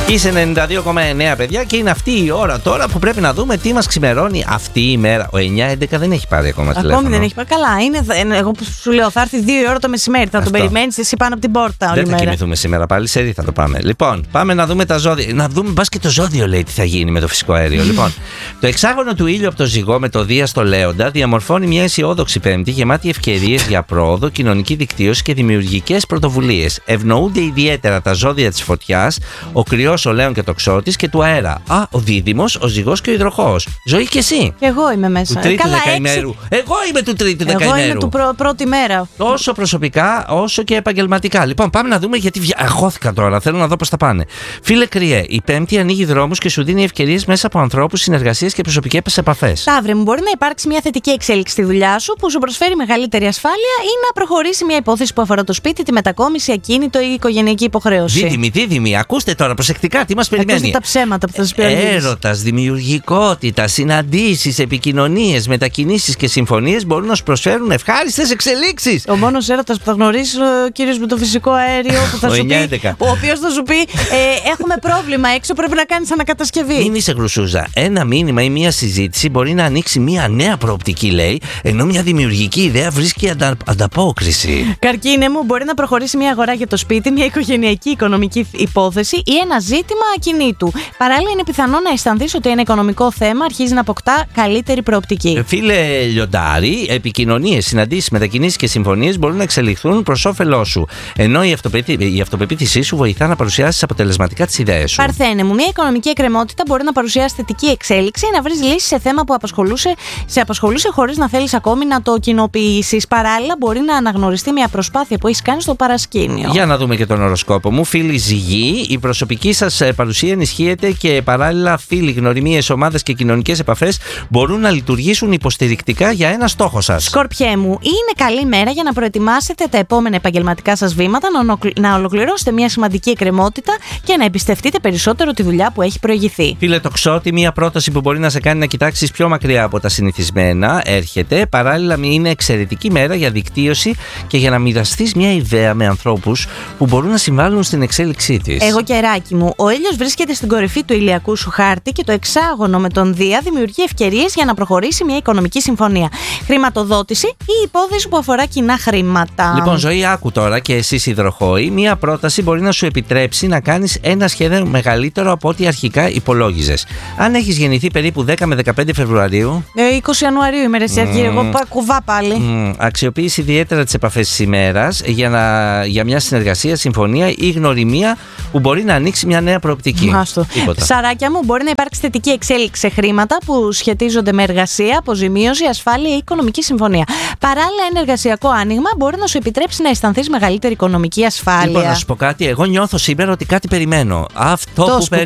Είσαι 92,9 παιδιά και είναι αυτή η ώρα τώρα που πρέπει να δούμε τι μας ξημερώνει αυτή η μέρα. Ο 9-11 δεν έχει πάρει ακόμα τηλέφωνο. Ακόμη δεν έχει πάρει. Καλά, είναι, εγώ που σου λέω θα έρθει 2 η ώρα το μεσημέρι. Θα τον περιμένεις εσύ πάνω από την πόρτα όλη μέρα. Δεν θα κοιμηθούμε σήμερα πάλι, σε θα το πάμε. Λοιπόν, πάμε να δούμε τα ζώδια. Να δούμε, μπας και το ζώδιο λέει τι θα γίνει με το φυσικό αέριο. Λοιπόν, το εξάγωνο του ήλιου από το Ζυγό με το Δία στο Λέοντα διαμορφώνει μια αισιόδοξη Πέμπτη γεμάτη ευκαιρίες για πρόοδο, κοινωνική δικτύωση και δημιουργικές πρωτοβουλίες. Ευνοούνται ιδιαίτερα τα ζώδια της Φωτιάς, ο Κρυός, ο Λέων και το Ξώτης, και του αέρα. Ο Δίδυμος, ο Ζυγός και ο Υδροχόος. Ζωή και εσύ. Και εγώ είμαι μέσα. Του τρίτου δεκαημέρου. Εγώ είμαι του τρίτου δεκαημέρου. Εγώ είμαι του πρώτη μέρα. Τόσο προσωπικά όσο και επαγγελματικά. Λοιπόν, πάμε να δούμε γιατί αγχώθηκα τώρα. Θέλω να δω πώς θα πάνε. Φίλε Κριέ, η Πέμπτη ανοίγει δρόμους και σου δίνει ευκαιρίες μέσα από ανθρώπους, συνεργασίες και προσωπικές επαφές. Ταύρε μου, μπορεί να υπάρξει μια θετική εξέλιξη στη δουλειά σου που σου προσφέρει μεγαλύτερη ασφάλεια ή να προχωρήσει μια υπόθεση που αφορά το σπίτι, τη μετακόμιση, ακίνητο ή οικογενειακή υποχρέωση. Δίδυμοι, ακούστε τώρα προσεκτικά τι μας περιμένει. Ακούστε τα ψέματα που θα σας πει. Έρωτας, δημιουργικότητα, συναντήσεις, επικοινωνίες, μετακινήσεις και συμφωνίες μπορούν να σου προσφέρουν ευχάριστες εξελίξεις. Ο μόνος έρωτας που θα γνωρίσει ο κύριος με το φυσικό αέριο που θα σου πει, ο οποίος θα σου πει έχουμε πρόβλημα έξω, πρέπει να κάνεις ανακατασκευή. Μην είσαι γρουσούζα. Ένα μήνυμα ή μια συζήτηση μπορεί να ανοίξει μια νέα προοπτική, λέει, ενώ μια δημιουργική ιδέα βρίσκει ανταπόκριση. Καρκίνε μου, μπορεί να προχωρήσει μια αγορά για το σπίτι, μια οικογενειακή οικονομική υπόθεση ή ένα ζήτημα ακινήτου. Παράλληλα, είναι πιθανό να αισθανθείς ότι ένα οικονομικό θέμα αρχίζει να αποκτά καλύτερη προοπτική. Φίλε Λιοντάρη, επικοινωνίες, συναντήσεις, μετακινήσεις και συμφωνίες μπορούν να εξελιχθούν προς όφελός σου. Ενώ η αυτοπεποίθησή σου βοηθά να παρουσιάσεις αποτελεσματικά τις ιδέες σου. Παρθένε μου, μια οικονομική εκκρεμότητα μπορεί να παρουσιάσει θετική εξέλιξη ή να βρεις λύσεις σε θέμα που σε απασχολούσε χωρίς να θέλεις ακόμη να το κοινοποιήσεις. Παράλληλα, μπορεί να αναγνωριστεί μια προσπάθεια που έχεις κάνει στο παρασκήνιο. Για να δούμε και τον οροσκόπο μου. Φίλοι Ζυγοί, η προσωπική σας παρουσία ενισχύεται και παράλληλα φίλοι, γνωριμίες, ομάδες και κοινωνικές επαφές μπορούν να λειτουργήσουν υποστηρικτικά για ένα στόχο σας. Σκορπιέ μου, είναι καλή μέρα για να προετοιμάσετε τα επόμενα επαγγελματικά σας βήματα, να ολοκληρώσετε μια σημαντική εκκρεμότητα και να εμπιστευτείτε περισσότερο τη δουλειά που έχει προηγηθεί. Φίλε Τοξότη, μια πρόταση που μπορεί να σε κάνει να κοιτάξεις πιο μακριά από τα συνηθισμένα έρχεται. Παράλληλα, είναι εξαιρετική μέρα για δικτύωση και για να μοιραστείς μια ιδέα με ανθρώπους που μπορούν να συμβάλλουν στην εξέλιξή της. Εγώ καιράκι μου, ο ήλιος βρίσκεται στην κορυφή του ηλιακού σου χάρτη και το εξάγωνο με τον Δία δημιουργεί ευκαιρίες για να προχωρήσει μια οικονομική συμφωνία. Χρηματοδότηση ή υπόθεση που αφορά κοινά χρήματα. Λοιπόν, Ζωή, άκου τώρα και εσείς Υδροχόοι, μια πρόταση μπορεί να σου επιτρέψει να κάνεις ένα σχέδιο μεγαλύτερο από ό,τι αρχικά υπολόγιζες. Αν έχεις γεννηθεί περίπου 10 με 15 Φεβρουαρίου. 20 Ιανουαρίου ημερήσια αργή, εγώ κουβά πάλι. Αξιοποιείς ιδιαίτερα τις επαφές της ημέρας για μια συνεργασία, συμφωνία ή γνωριμία που μπορεί να ανοίξει μια νέα προοπτική. Σαράκια μου, μπορεί να υπάρξει θετική εξέλιξη σε χρήματα που σχετίζονται με εργασία, αποζημίωση, ασφάλεια ή οικονομική συμφωνία. Παράλληλα, ένα εργασιακό άνοιγμα μπορεί να σου επιτρέψει να αισθανθείς μεγαλύτερη οικονομική ασφάλεια. Λοιπόν, να σου πω κάτι, εγώ νιώθω σήμερα ότι κάτι περιμένω. Αυτό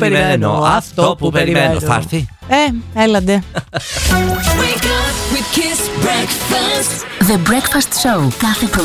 που περιμένω. Θα έρθει. Έλαντε. The Breakfast Show.